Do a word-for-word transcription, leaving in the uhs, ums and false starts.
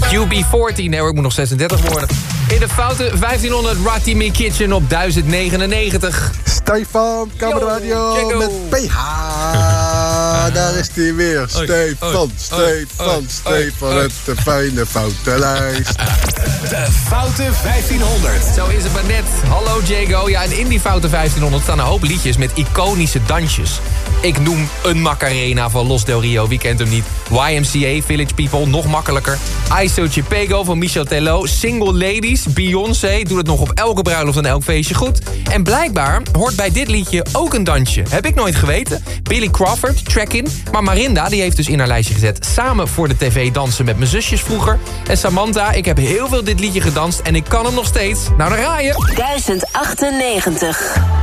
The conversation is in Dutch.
Q B veertien, nee hoor, ik moet nog zesendertig worden. In de foute vijftienhonderd Ratimi Kitchen op duizend negenennegentig. Stefan, Kamerradio met P H. Daar is hij weer. Stefan, Stefan, Stefan. Het de fijne foutenlijst. De foute vijftienhonderd. Zo is het maar net. Hallo Jago. Ja, en in die foute vijftienhonderd staan een hoop liedjes met iconische dansjes. Ik noem een Macarena van Los Del Rio, wie kent hem niet? Y M C A, Village People, nog makkelijker. Iso Chipego van Michel Tello. Single Ladies, Beyoncé, doet het nog op elke bruiloft en elk feestje goed. En blijkbaar hoort bij dit liedje ook een dansje. Heb ik nooit geweten. Billy Crawford, Track-In. Maar Marinda, die heeft dus in haar lijstje gezet. Samen voor de tv dansen met mijn zusjes vroeger. En Samantha, ik heb heel veel dit liedje gedanst en ik kan hem nog steeds. Nou, dan raaien. duizend achtennegentig.